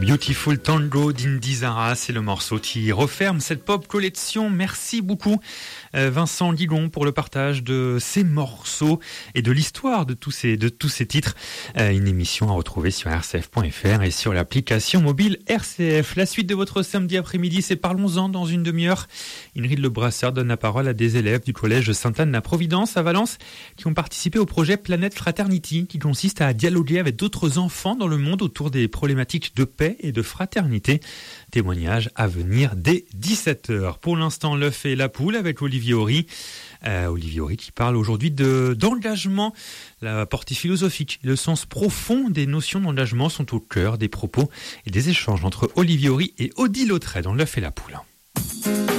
Beautiful Tango d'Indy Zara, c'est le morceau qui referme cette pop collection. Merci beaucoup Vincent Guigon pour le partage de ces morceaux et de l'histoire de tous ces titres. Une émission à retrouver sur rcf.fr et sur l'application mobile RCF. La suite de votre samedi après-midi, c'est Parlons-en dans une demi-heure. Ingrid Le Brasseur donne la parole à des élèves du collège Sainte-Anne-la-Providence à Valence qui ont participé au projet Planète Fraternity qui consiste à dialoguer avec d'autres enfants dans le monde autour des problématiques de paix et de fraternité. Témoignage à venir dès 17h. Pour l'instant, l'œuf et la poule avec Olivier Horry. Olivier Horry qui parle aujourd'hui d'engagement. La portée philosophique, le sens profond des notions d'engagement sont au cœur des propos et des échanges entre Olivier Horry et Odile Lautrey dans l'œuf et la poule.